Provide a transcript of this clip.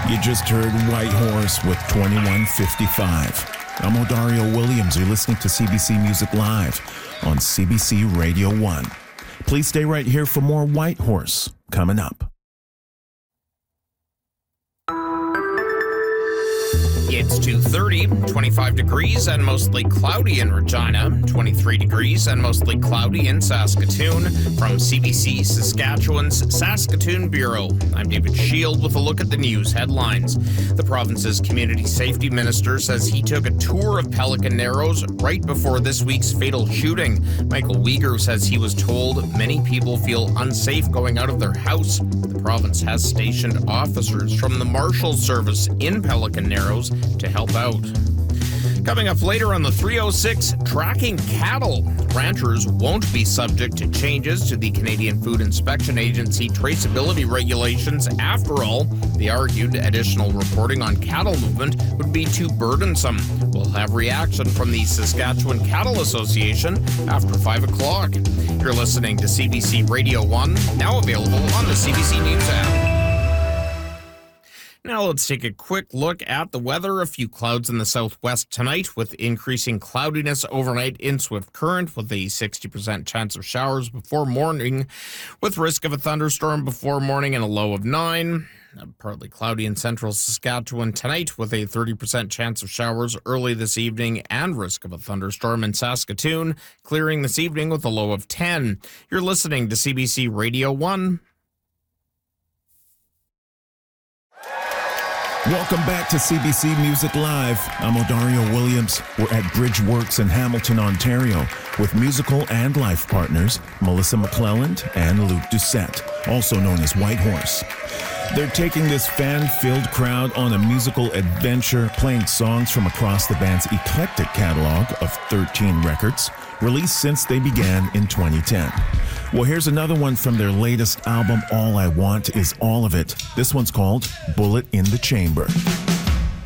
You just heard White Horse with 2155. I'm Odario Williams. You're listening to CBC Music Live on CBC Radio 1. Please stay right here for more White Horse coming up. It's 2:30, 25 degrees and mostly cloudy in Regina, 23 degrees and mostly cloudy in Saskatoon. From CBC Saskatchewan's Saskatoon Bureau, I'm David Shield with a look at the news headlines. The province's community safety minister says he took a tour of Pelican Narrows right before this week's fatal shooting. Michael Uyghur says he was told many people feel unsafe going out of their house. The province has stationed officers from the Marshal Service in Pelican Narrows to help out. Coming up later on the 306, tracking cattle. Ranchers won't be subject to changes to the Canadian Food Inspection Agency traceability regulations. After all, they argued additional reporting on cattle movement would be too burdensome. We'll have reaction from the Saskatchewan Cattle Association after 5 o'clock. You're listening to CBC Radio 1, now available on the CBC News app. Now let's take a quick look at the weather. A few clouds in the southwest tonight with increasing cloudiness overnight in swift current with a 60% chance of showers before morning with risk of a thunderstorm before morning and a low of 9. Partly cloudy in central Saskatchewan tonight with a 30% chance of showers early this evening and risk of a thunderstorm in Saskatoon, clearing this evening with a low of 10. You're listening to CBC Radio 1. Welcome back to CBC Music Live. I'm Odario Williams. We're at Bridgeworks in Hamilton, Ontario, with musical and life partners Melissa McClelland and Luke Doucette, also known as White Horse. They're taking this fan-filled crowd on a musical adventure, playing songs from across the band's eclectic catalog of 13 records, released since they began in 2010. Well, here's another one from their latest album, All I Want Is All of It. This one's called Bullet in the Chamber.